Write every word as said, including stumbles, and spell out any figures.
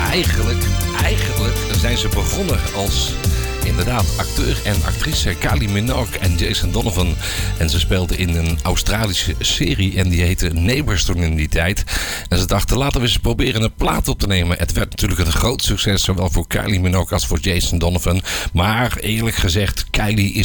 eigenlijk, eigenlijk zijn ze begonnen als inderdaad acteur en actrice Kylie Minogue en Jason Donovan. En ze speelden in een Australische serie en die heette Neighbours toen in die tijd. En ze dachten, laten we eens proberen een plaat op te nemen. Het werd natuurlijk een groot succes, zowel voor Kylie Minogue als voor Jason Donovan. Maar eerlijk gezegd, Kylie is